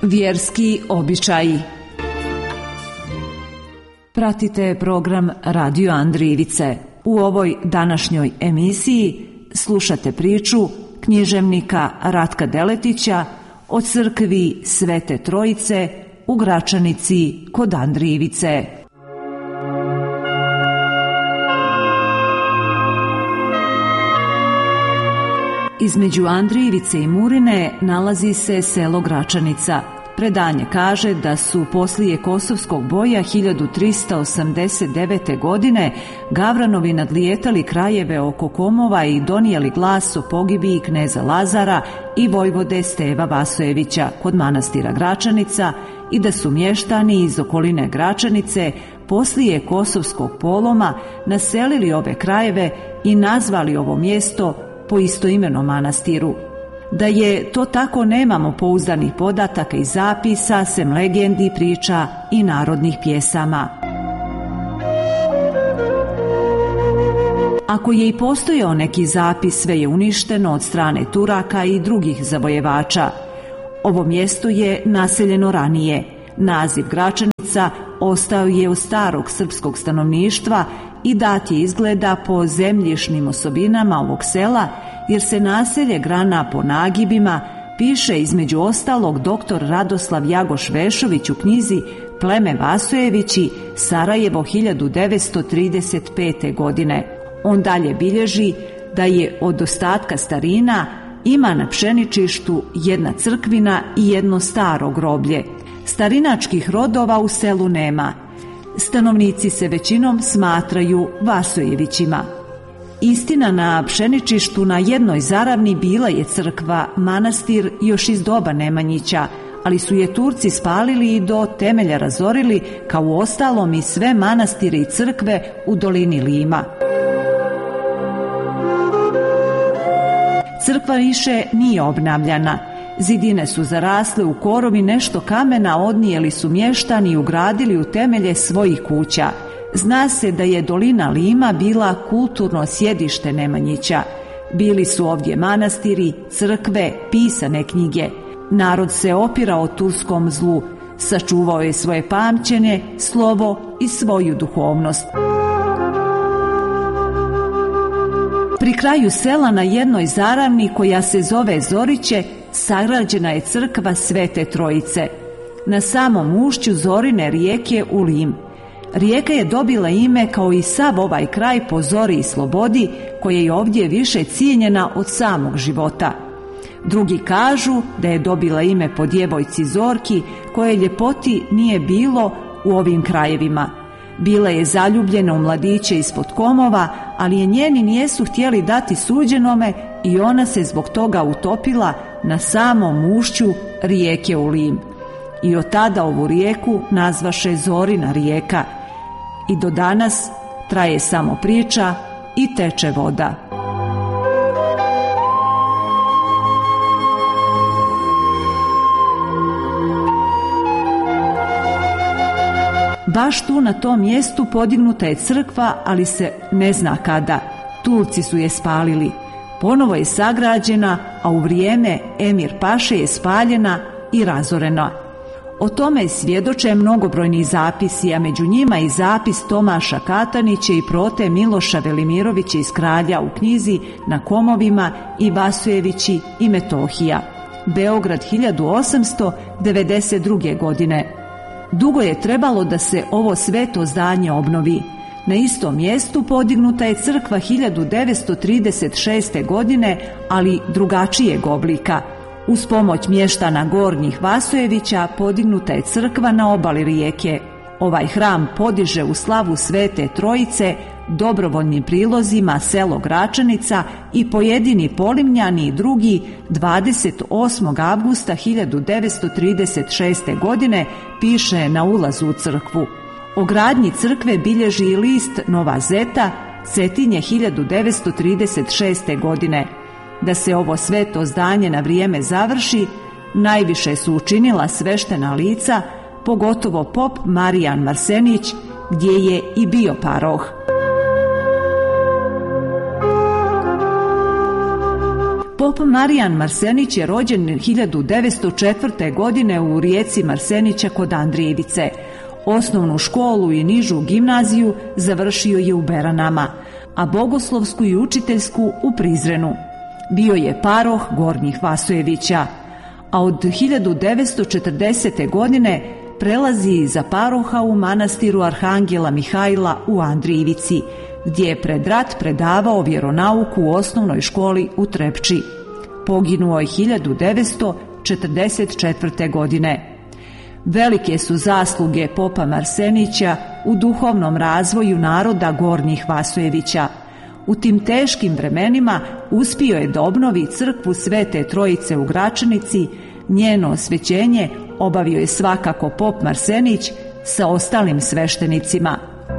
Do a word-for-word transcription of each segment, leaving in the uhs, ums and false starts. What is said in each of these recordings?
Vjerski običaji. Pratite program Radio Andrijevice. U ovoj današnjoj emisiji slušate priču književnika Ratka Deletića o crkvi Svete Trojice u Gračanici kod Andrijevice. Između Andrijevice i Murine nalazi se selo Gračanica. Predanje kaže da su poslije Kosovskog boja hiljadu trista osamdeset devete. godine Gavranovi nadlijetali krajeve oko Komova i donijeli glas o pogibiji kneza Lazara i vojvode Steva Vasojevića kod manastira Gračanica i da su mještani iz okoline Gračanice poslije Kosovskog poloma naselili ove krajeve i nazvali ovo mjesto po istoimenom manastiru. Da je to tako nemamo pouzdanih podataka i zapisa, sem legendi, priča i narodnih pjesama. Ako je i postojao neki zapis, sve je uništeno od strane Turaka i drugih zavojevača. Ovo mjesto je naseljeno ranije. Naziv Gračanica ostao je od starog srpskog stanovništva i dat je izgleda po zemljišnim osobinama ovog sela, jer se naselje grana po nagibima, piše između ostalog doktor Radoslav Jagoš Vešović u knjizi Pleme Vasojevići, Sarajevo hiljadu devetsto trideset pete. godine. On dalje bilježi da je od ostatka starina ima na Pšeničištu jedna crkvina i jedno staro groblje. Starinačkih rodova u selu nema. Stanovnici se većinom smatraju Vasojevićima. Istina, na Pšeničištu na jednoj zaravni bila je crkva, manastir još iz doba Nemanjića, ali su je Turci spalili i do temelja razorili, kao u ostalom i sve manastire i crkve u dolini Lima. Crkva više nije obnavljana. Zidine su zarasle u korov i nešto kamena odnijeli su mještani i ugradili u temelje svojih kuća. Zna se da je dolina Lima bila kulturno sjedište Nemanjića. Bili su ovdje manastiri, crkve, pisane knjige. Narod se opirao turskom zlu, sačuvao je svoje pamćenje, slovo i svoju duhovnost. Pri kraju sela na jednoj zaravni koja se zove Zoriće sagrađena je crkva Svete Trojice. Na samom ušću Zorine rijeke u Lim. Rijeka je dobila ime kao i sav ovaj kraj po zori i slobodi, koja je ovdje više cijenjena od samog života. Drugi kažu da je dobila ime po djevojci Zorki, koje ljepoti nije bilo u ovim krajevima. Bila je zaljubljena u mladiće ispod Komova, ali je njeni nijesu htjeli dati suđenome i ona se zbog toga utopila na samom ušću rijeke u Lim. I od tada ovu rijeku nazvaše Zorina rijeka. I do danas traje samo priča i teče voda. Baš tu na tom mjestu podignuta je crkva, ali se ne zna kada. Turci su je spalili. Ponovo je sagrađena, a u vrijeme Emir Paše je spaljena i razorena. O tome svjedoče mnogobrojni zapisi, a među njima i zapis Tomaša Katanića i Prote Miloša Velimirovića iz Kralja u knjizi Na Komovima i Vasojevići i Metohija. Beograd hiljadu osamsto devedeset druge. godine. Dugo je trebalo da se ovo sveto zdanje obnovi. Na istom mjestu podignuta je crkva hiljadu devetsto trideset šeste. godine, ali drugačijeg oblika. Uz pomoć mještana Gornjih Vasojevića podignuta je crkva na obali rijeke. Ovaj hram podiže u slavu Svete Trojice dobrovoljnim prilozima selo Gračanica i pojedini Polimljani i drugi dvadeset osmog avgusta hiljadu devetsto trideset šeste. godine piše na ulazu u crkvu. O gradnji crkve bilježi i list Nova Zeta, Cetinje hiljadu devetsto trideset šeste. godine. Da se ovo sveto zdanje na vrijeme završi, najviše su učinila sveštena lica, pogotovo pop Marijan Marsenić, gdje je i bio paroh. Pop Marijan Marsenić je rođen hiljadu devetsto četvrte. godine u Rijeci Marsenića kod Andrijevice. Osnovnu školu i nižu gimnaziju završio je u Beranama, a bogoslovsku i učiteljsku u Prizrenu. Bio je paroh Gornjih Vasojevića, a od hiljadu devetsto četrdesete. godine prelazi za paroha u manastiru Arhangela Mihajla u Andrijevici, gdje je pred rat predavao vjeronauku u osnovnoj školi u Trepči. Poginuo je hiljadu devetsto četrdeset četvrte. godine. Velike su zasluge popa Marsenića u duhovnom razvoju naroda Gornjih Vasojevića. U tim teškim vremenima uspio je da obnovi crkvu Svete Trojice u Gračanici. Njeno osvećenje obavio je svakako pop Marsenić sa ostalim sveštenicima.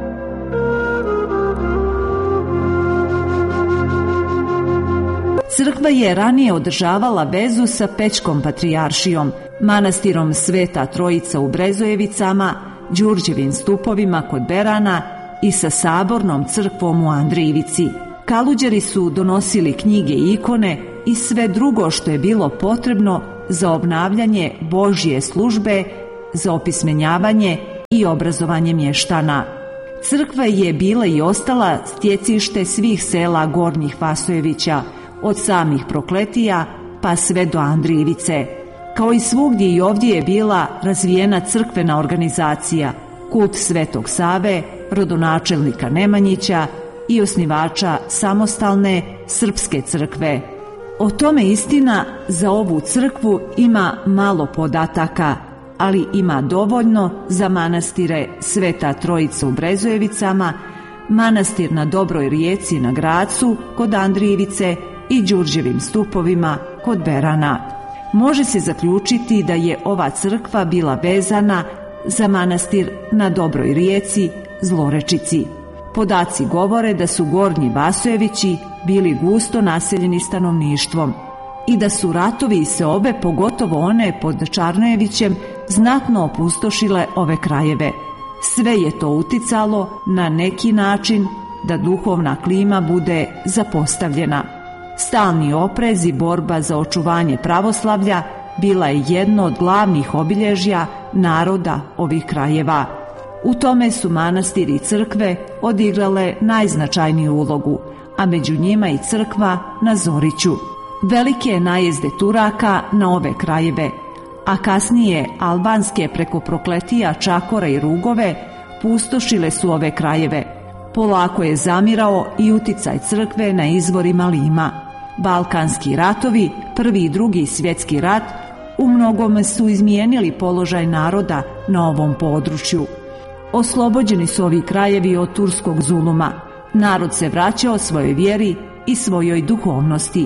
Crkva je ranije održavala vezu sa Pećkom patrijaršijom, manastirom Sveta Trojica u Brezojevicama, Đurđevim stupovima kod Berana i sa sabornom crkvom u Andrijevici. Kaluđeri su donosili knjige i ikone i sve drugo što je bilo potrebno za obnavljanje Božje službe, za opismenjavanje i obrazovanje mještana. Crkva je bila i ostala stjecište svih sela Gornjih Vasojevića, od samih Prokletija pa sve do Andrijevice. Kao i svugdje i ovdje je bila razvijena crkvena organizacija, kult Svetog Save, rodonačelnika Nemanjića i osnivača samostalne srpske crkve. O tome istina za ovu crkvu ima malo podataka, ali ima dovoljno za manastire Sveta Trojica u Brezojevicama, manastir na Dobroj Rijeci na Gracu kod Andrijevice i Đurđevim stupovima kod Berana. Može se zaključiti da je ova crkva bila vezana za manastir na Dobroj Rijeci, Zlorečici. Podaci govore da su Gornji Vasojevići bili gusto naseljeni stanovništvom i da su ratovi i seobe, pogotovo one pod Čarnojevićem, znatno opustošile ove krajeve. Sve je to uticalo na neki način da duhovna klima bude zapostavljena. Stalni oprez i borba za očuvanje pravoslavlja bila je jedno od glavnih obilježja naroda ovih krajeva. U tome su manastiri i crkve odigrale najznačajniju ulogu, a među njima i crkva na Zoriću. Velike najezde Turaka na ove krajeve, a kasnije albanske preko Prokletija, Čakora i Rugove, pustošile su ove krajeve. Polako je zamirao i uticaj crkve na izvorima Lima. Balkanski ratovi, prvi i drugi svjetski rat, u mnogome su izmijenili položaj naroda na ovom području. Oslobođeni su ovi krajevi od turskog zuluma. Narod se vraćao svojoj vjeri i svojoj duhovnosti.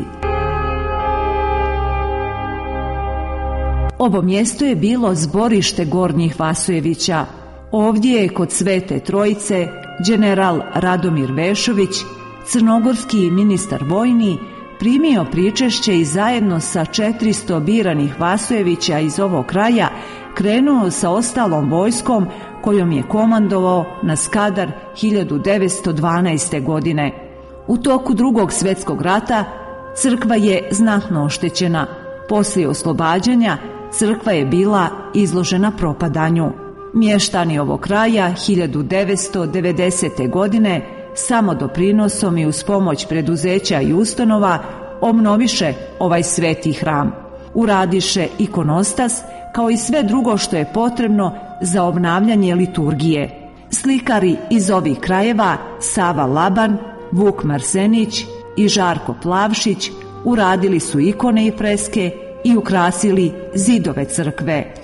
Ovo mjesto je bilo zborište Gornjih Vasojevića. Ovdje je kod Svete Trojice general Radomir Vešović, crnogorski ministar vojni, primio pričešće i zajedno sa četiristo biranih Vasojevića iz ovog kraja krenuo sa ostalom vojskom kojom je komandovao na Skadar hiljadu devetsto dvanaeste. godine. U toku Drugog svjetskog rata crkva je znatno oštećena. Poslije oslobađanja crkva je bila izložena propadanju. Mještani ovog kraja hiljadu devetsto devedesete. godine samo doprinosom i uz pomoć preduzeća i ustanova obnoviše ovaj sveti hram. Uradiše ikonostas kao i sve drugo što je potrebno za obnavljanje liturgije. Slikari iz ovih krajeva Sava Laban, Vuk Marsenić i Žarko Plavšić uradili su ikone i freske i ukrasili zidove crkve.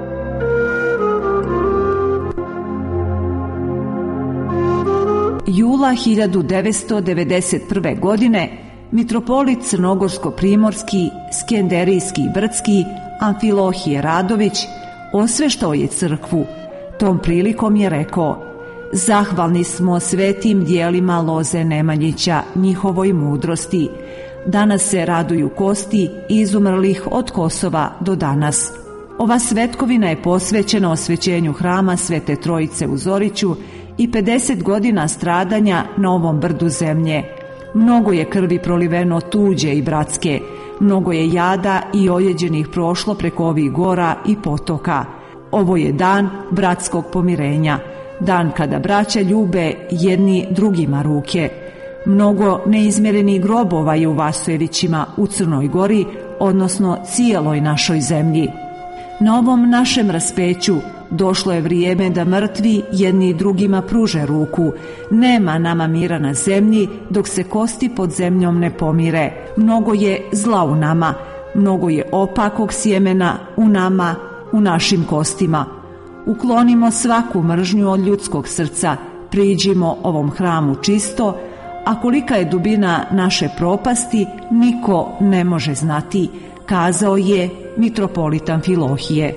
Jula hiljadu devetsto devedeset prve. godine mitropolit crnogorsko-primorski, skenderijski i brdski Amfilohije Radović osveštao je crkvu. Tom prilikom je rekao: zahvalni smo svetim dijelima loze Nemanjića, njihovoj mudrosti. Danas se raduju kosti izumrlih od Kosova do danas. Ova svetkovina je posvećena osvećenju hrama Svete Trojice u Zoriću i pedeset godina stradanja na ovom brdu zemlje, Mnogo je krvi proliveno tuđe i bratske, mnogo je jada i ojeđenih prošlo preko ovih gora i potoka. Ovo je dan bratskog pomirenja, dan kada braća ljube jedni drugima ruke. Mnogo neizmjerenih grobova je u Vasojevićima u Crnoj Gori, odnosno cijeloj našoj zemlji. Na ovom našem raspeću došlo je vrijeme da mrtvi jedni drugima pruže ruku. Nema nama mira na zemlji dok se kosti pod zemljom ne pomire. Mnogo je zla u nama, mnogo je opakog sjemena u nama, u našim kostima. Uklonimo svaku mržnju od ljudskog srca, priđimo ovom hramu čisto, a kolika je dubina naše propasti niko ne može znati, kazao je mitropolita Amfilohije.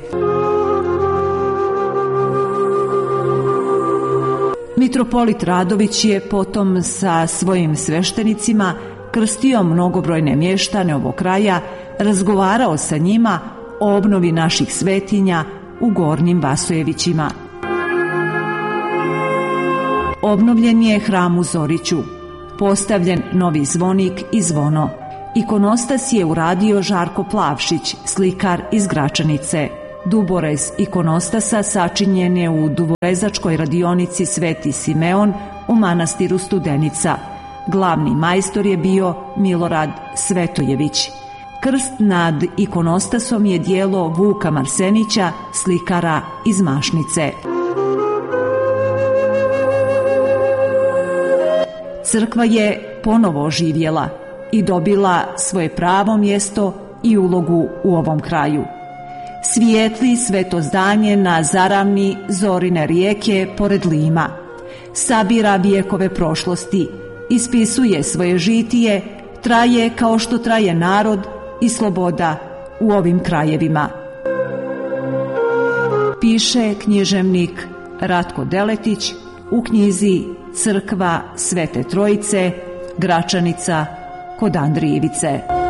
Mitropolit Radović je potom sa svojim sveštenicima krstio mnogobrojne mještane ovog kraja, razgovarao sa njima o obnovi naših svetinja u Gornjim Vasojevićima. Obnovljen je hram u Zoriću, postavljen novi zvonik i zvono. Ikonostas je uradio Žarko Plavšić, slikar iz Gračanice. Duborez ikonostasa sačinjen je u duvorezačkoj radionici Sveti Simeon u manastiru Studenica. Glavni majstor je bio Milorad Svetojević. Krst nad ikonostasom je djelo Vuka Marsenića, slikara iz Mašnice. Crkva je ponovo oživjela i dobila svoje pravo mjesto i ulogu u ovom kraju. Svijetli sveto zdanje na zaravni Zorine rijeke pored Lima. Sabira vijekove prošlosti, ispisuje svoje žitije, traje kao što traje narod i sloboda u ovim krajevima. Piše književnik Ratko Deletić u knjizi Crkva Svete Trojice, Gračanica kod Andrijevice.